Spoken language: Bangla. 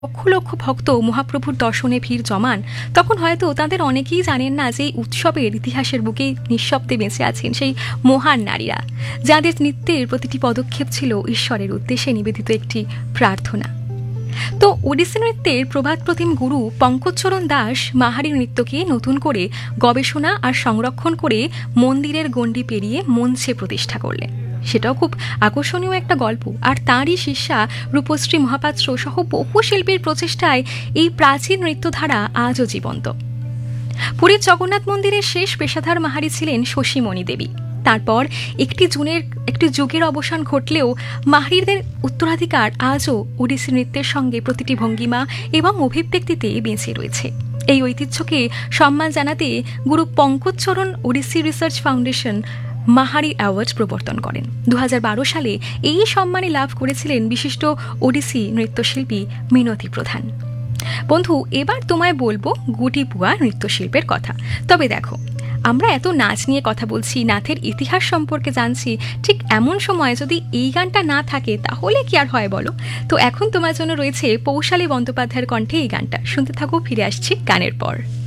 লক্ষ লক্ষ ভক্ত মহাপ্রভুর দর্শনে ভিড় জমান, তখন হয়তো তাদের অনেকেই জানেন না যে এই উৎসবের ইতিহাসের বুকে নিঃশব্দে বেঁচে আছেন সেই মহান নারীরা, যাদের নৃত্যের প্রতিটি পদক্ষেপ ছিল ঈশ্বরের উদ্দেশ্যে নিবেদিত একটি প্রার্থনা। তো ওডিসি নৃত্যের প্রভাত প্রতিম গুরু পঙ্কজচরণ দাস মাহারি নৃত্যকে নতুন করে গবেষণা আর সংরক্ষণ করে মন্দিরের গণ্ডি পেরিয়ে মঞ্চে প্রতিষ্ঠা করলেন। সেটাও খুব আকর্ষণীয় একটা গল্প। আর তাঁরই শিষ্যা রূপশ্রী মহাপাত্র সহ বহু শিল্পীর প্রচেষ্টায় এই প্রাচীন নৃত্যধারা আজও জীবন্ত। পুরীর জগন্নাথ মন্দিরের শেষ পেশাদার মাহারি ছিলেন শশীমণি দেবী। তারপর একটি যুগের অবসান ঘটলেও মাহারিদের উত্তরাধিকার আজও ওডিসি নৃত্যের সঙ্গে প্রতিটি ভঙ্গিমা এবং অভিব্যক্তিতে বেঁচে রয়েছে। এই ঐতিহ্যকে সম্মান জানাতে গুরু পঙ্কজচরণ ওডিসি রিসার্চ ফাউন্ডেশন মাহারি অ্যাওয়ার্ড প্রবর্তন করেন। 2012 সালে এই সম্মানে লাভ করেছিলেন বিশিষ্ট ওডিসি নৃত্যশিল্পী মিনতি প্রধান। বন্ধু, এবার তোমায় বলবো গুটিপুয়া নৃত্যশিল্পের কথা। তবে দেখো, আমরা এত নাচ নিয়ে কথা বলছি, নাথের ইতিহাস সম্পর্কে জানছি, ঠিক এমন সময় যদি এই গানটা না থাকে তাহলে কি আর হয় বলো? তো এখন তোমার জন্য রয়েছে পৌশালী বন্দ্যোপাধ্যায়ের কণ্ঠে এই গানটা, শুনতে থাকো, ফিরে আসছি গানের পর।